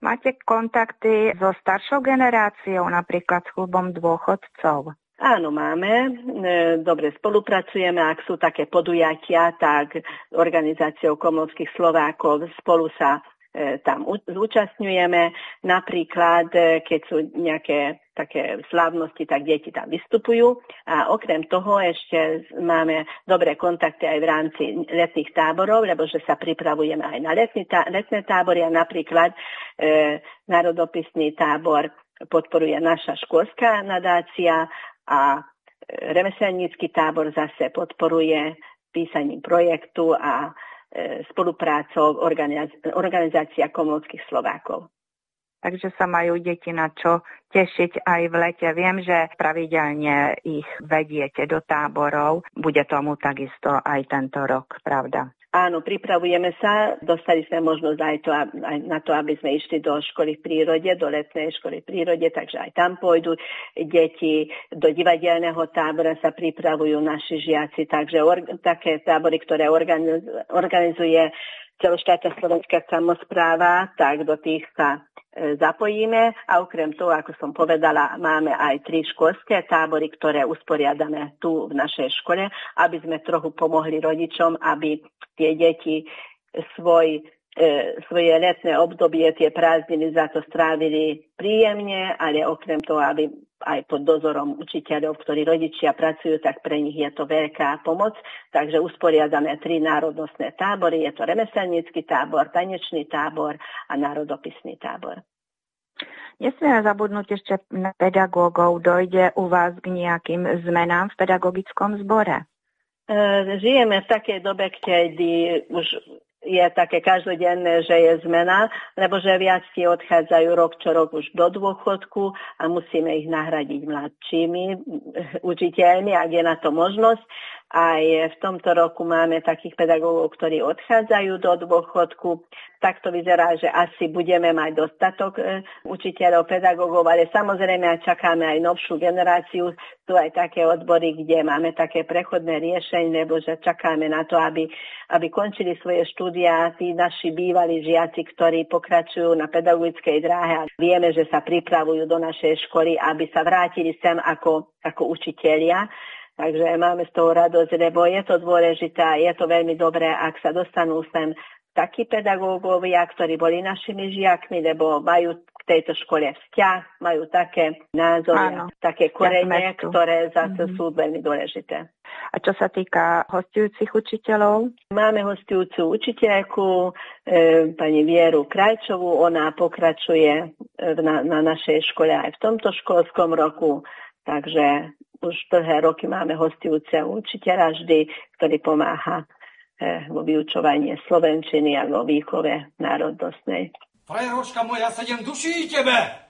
Máte kontakty so staršou generáciou, napríklad s klubom dôchodcov? Áno, máme. Dobre spolupracujeme. Ak sú také podujatia, tak organizáciou Komorských Slovákov spolu sa tam zúčastňujeme. Napríklad, keď sú nejaké také slávnosti, tak deti tam vystupujú. A okrem toho ešte máme dobré kontakty aj v rámci letných táborov, lebo že sa pripravujeme aj na letné tábory. A napríklad národopisný tábor podporuje naša školská nadácia a remeselnícky tábor zase podporuje písaním projektu a spoluprácou organizácia Komorských Slovákov. Takže sa majú deti na čo tešiť aj v lete. Viem, že pravidelne ich vediete do táborov. Bude tomu takisto aj tento rok, pravda? Áno, pripravujeme sa. Dostali sme možnosť aj na to, aby sme išli do školy v prírode, do letnej školy v prírode, takže aj tam pôjdu deti. Do divadelného tábora sa pripravujú naši žiaci, takže také tábory, ktoré organizuje celoštátna slovenská samospráva, tak do tých sa zapojíme a okrem toho, ako som povedala, máme aj 3 školské tábory, ktoré usporiadame tu v našej škole, aby sme trochu pomohli rodičom, aby tie deti svoje letné obdobie, tie prázdniny za to strávili príjemne, ale okrem toho, aby aj pod dozorom učiteľov, ktorí rodičia pracujú, tak pre nich je to veľká pomoc. Takže usporiadame 3 národnostné tábory. Je to remeselnícky tábor, tanečný tábor a národopisný tábor. Nesmieme zabudnúť ešte na pedagógov. Dojde u vás k nejakým zmenám v pedagogickom zbore? Žijeme v takej dobe, kedy už je také každodenné, že je zmena, lebo že viac tie odchádzajú rok čo rok už do dôchodku a musíme ich nahradiť mladšími učiteľmi, ak je na to možnosť. Aj v tomto roku máme takých pedagógov, ktorí odchádzajú do dôchodku. Tak to vyzerá, že asi budeme mať dostatok učiteľov, pedagógov, ale samozrejme čakáme aj novšiu generáciu. Sú aj také odbory, kde máme také prechodné riešenie, lebo že čakáme na to, aby končili svoje štúdia tí naši bývalí žiaci, ktorí pokračujú na pedagogickej dráhe a vieme, že sa pripravujú do našej školy, aby sa vrátili sem ako učitelia. Takže máme z toho radosť, lebo je to dôležité a je to veľmi dobré, ak sa dostanú sem takí pedagógovia, ktorí boli našimi žiakmi, lebo majú k tejto škole vzťah, majú také názory, také korene, ktoré zase sú veľmi dôležité. A čo sa týka hostujúcich učiteľov? Máme hostujúcu učiteľku, pani Vieru Krajčovú, ona pokračuje na našej škole aj v tomto školskom roku, takže už dlhé roky máme hostujúceho učiteľa vždy, ktorý pomáha vo vyučovaní slovenčiny a vo výchove národnostnej. Frajeroška moja, 7 duší tebe!